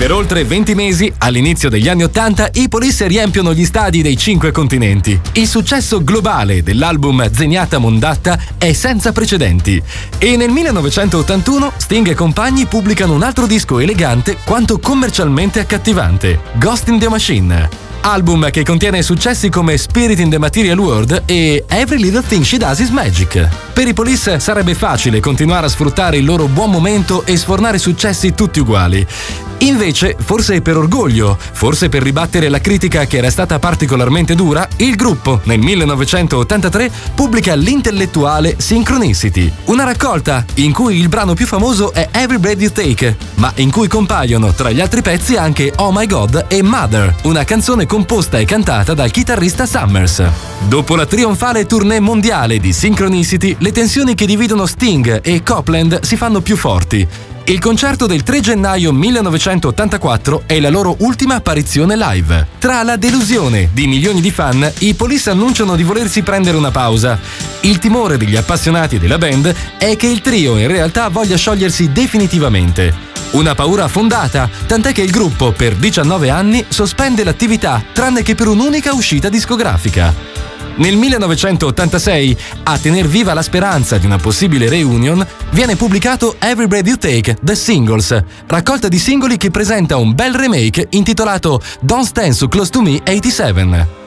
Per oltre 20 mesi, all'inizio degli anni 80, i Police riempiono gli stadi dei 5 continenti. Il successo globale dell'album Zenyatta Mondatta è senza precedenti. E nel 1981 Sting e compagni pubblicano un altro disco elegante quanto commercialmente accattivante, Ghost in the Machine. Album che contiene successi come Spirit in the Material World e Every Little Thing She Does Is Magic. Per i Police sarebbe facile continuare a sfruttare il loro buon momento e sfornare successi tutti uguali. Invece, forse per orgoglio, forse per ribattere la critica che era stata particolarmente dura, il gruppo nel 1983 pubblica l'intellettuale Synchronicity, una raccolta in cui il brano più famoso è Every Breath You Take, ma in cui compaiono tra gli altri pezzi anche Oh My God e Mother, una canzone composta e cantata dal chitarrista Summers. Dopo la trionfale tournée mondiale di Synchronicity, le tensioni che dividono Sting e Copland si fanno più forti. Il concerto del 3 gennaio 1984 è la loro ultima apparizione live. Tra la delusione di milioni di fan, i Police annunciano di volersi prendere una pausa. Il timore degli appassionati della band è che il trio in realtà voglia sciogliersi definitivamente. Una paura fondata, tant'è che il gruppo per 19 anni sospende l'attività, tranne che per un'unica uscita discografica. Nel 1986, a tener viva la speranza di una possibile reunion, viene pubblicato Every Breath You Take, The Singles, raccolta di singoli che presenta un bel remake intitolato Don't Stand So Close To Me 87.